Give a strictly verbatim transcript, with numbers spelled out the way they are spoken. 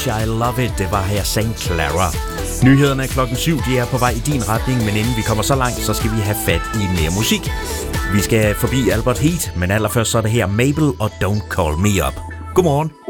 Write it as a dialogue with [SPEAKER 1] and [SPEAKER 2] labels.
[SPEAKER 1] Beach, I Love It. Det var her Saint Clara. Nyhederne er klokken syv, de er på vej i din retning, men inden vi kommer så langt, så skal vi have fat i mere musik. Vi skal forbi Albert Heat, men allerførst så er det her Mabel og Don't Call Me Up. Godmorgen.